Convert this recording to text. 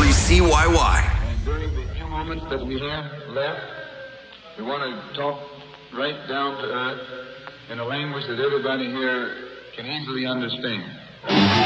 WCYY. And during the few moments that we have left, we want to talk right down to earth in a language that everybody here can easily understand.